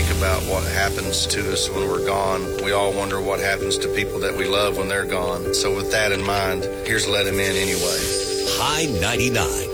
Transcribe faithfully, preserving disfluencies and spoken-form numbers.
think about what happens to us when we're gone. We all wonder what happens to people that we love when they're gone. So with that in mind, here's Let Him In Anyway. High ninety-nine.